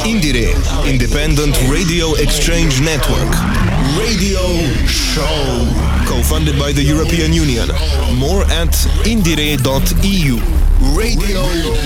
Indire, Independent Radio Exchange Network. Radio Show. Co-funded by the European Union. More at indire.eu. Radio